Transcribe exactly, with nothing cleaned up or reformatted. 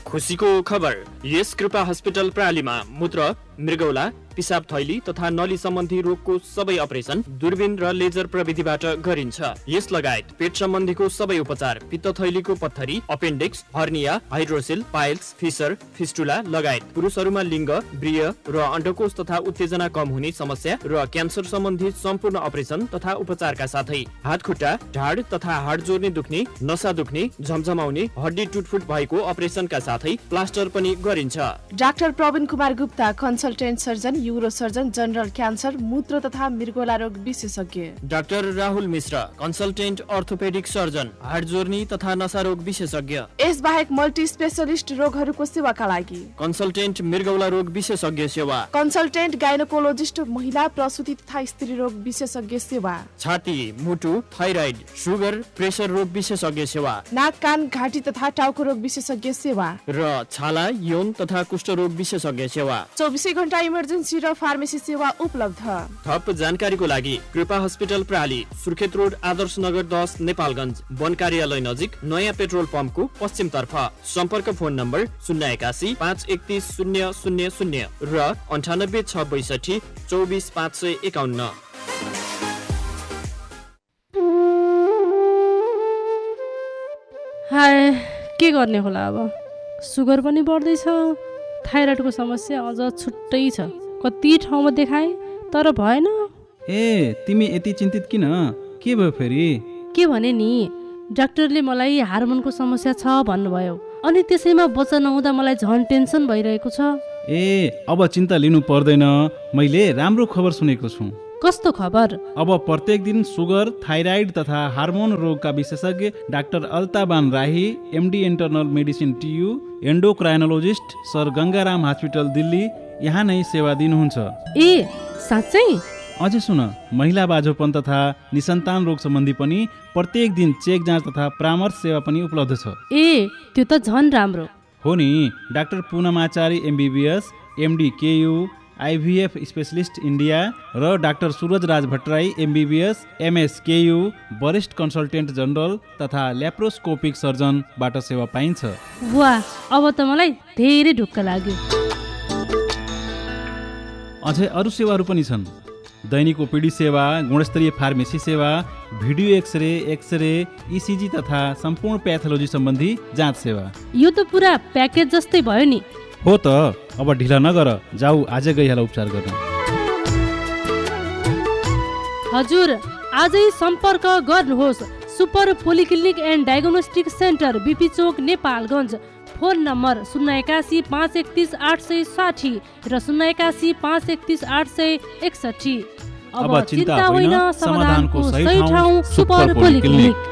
खुसीको खबर, यस कृपा हस्पिटल प्रालीमा मूत्र, मृगौला, पिसाब थैली तथा नली सम्बन्धी रोगको सबै अपरेसन दूरबीन र लेजर प्रविधिबाट गरिन्छ। यस लगायत पेट सम्बन्धीको सबै उपचार, पित्त थैलीको पत्थरी, appendix, hernia, hydroxyl, piles, fissure, fistula लगायत पुरुषहरूमा लिङ्ग, ब्रिय र अण्डकोष तथा उत्तेजना कम हुने समस्या र क्यान्सर सम्बन्धी सम्पूर्ण अपरेसन तथा उपचारका साथै हात खुट्टा, ढाड तथा हाड जोड्ने दुख्ने, नसा दुख्ने, झमझमाउने, हड्डी टुटफुट भएको अपरेसनका साथै प्लास्टर पनि गरिन्छ। Doctor Praveen Kumar Gupta, consultant surgeon, neuro surgeon, general cancer, मूत्र तथा मृगौला रोग विशेषज्ञ। डाक्टर राहुल मिश्र, कन्सल्टेन्ट अर्थोपेडिक सर्जन, हाड जोर्नी तथा नसा रोग विशेषज्ञ। यस बाहेक मल्टी स्पेशलिस्ट रोगहरूको सेवाका लागि कन्सल्टेन्ट मृगौला रोग विशेषज्ञ सेवा, कन्सल्टेन्ट गाइनोकोलोजिस्ट, महिला प्रसुति तथा स्त्री रोग विशेषज्ञ सेवा, छाती, मुटु, थाइराइड, सुगर, प्रेसर रोग विशेषज्ञ सेवा, नाक, कान, घाँटी तथा टाउको रोग विशेषज्ञ सेवा र छाला, यौन तथा कुष्ठ रोग विशेषज्ञ सेवा। चौबिसै घण्टा इमर्जेन्सी र फार्मेसी सेवा उपलब्ध। थप जानकारीको लागि कृपा हस्पिटल प्राली, सुर्खेत रोड, आदर्श नगर दस, नेपालगञ्ज, वन कार्यालय नजिक, नयाँ पेट्रोल पम्पको पश्चिम तर्फ। सम्पर्क फोन नम्बर शून्य एकासी पाँच एकतिस शून्य शून्य शून्य र अन्ठानब्बे छ बैसठी चौबिस पाँच सय एकाउन्न। हाय, के गर्ने होला अब? सुगर पनि बढ्दैछ, थाइरोइडको समस्या अझ छुट्टै छ। कति ठाउँमा देखाएँ तर भएन। ए, तिमी यति चिन्तित किन? के भयो फेरि? के भने नि, डाक्टरले मलाई हार्मोनको समस्या छ भन्नुभयो, अनि त्यसैमा बच्चा नहुँदा मलाई झन् टेन्सन भइरहेको छ। ए, अब चिन्ता लिनु पर्दैन, मैले राम्रो खबर सुनेको छु। कस्तो खबर? अब प्रत्येक दिन सुगर, थाइराइड तथा हार्मोन रोगका विशेषज्ञ डाक्टर अल्ताबान राही, MD internal medicine TU, एन्डोक्राइनोलोजिस्ट, sir Gangaram hospital Delhi यहाँ नै सेवा दिनुहुन्छ। ए, साँच्चै? अझै सुन, महिला बाझोपन तथा निसन्तान रोग सम्बन्धी पनि प्रत्येक दिन चेक जाँच तथा परामर्श सेवा पनि उपलब्ध छ। ए, त्यो त झन् राम्रो हो नि। Doctor पूनमाचारी MBBS, MD KU, IVF specialist India र डाक्टर सूरज राज भट्टराई एमबीबीएस, एमएस केयु, वरिष्ठ कन्सल्टेन्ट जनरल तथा ल्याप्रोस्कोपिक सर्जनबाट सेवा पाइन्छ। वाह, अब त मलाई धेरै ढुक्क लाग्यो। अझै अरू सेवाहरू पनि छन्। दैनिक ओपीडी सेवा, गुणस्तरीय फार्मेसी सेवा, भिडियो एक्सरे, एक्सरे, इसिजी तथा सम्पूर्ण प्याथोलोजी सम्बन्धी जाँच सेवा। यो त पुरा प्याकेज जस्तै भयो नि। हो त, अब ढिला नगर, जाऊ आजै गइहाल उपचार गर्न। हजुर, आजै सम्पर्क गर्नुहोस् super polyclinic and diagnostic centre, BP Chowk, Nepalgunj. Phone number शून्य एकासी पाँच एकतिस आठ सय साठी र शून्य एकासी पाँच एकतिस आठ सय एकसठी। अब चिन्ता होइन, समाधानको सही ठाउँ सुपर पोलिक्लिनिक।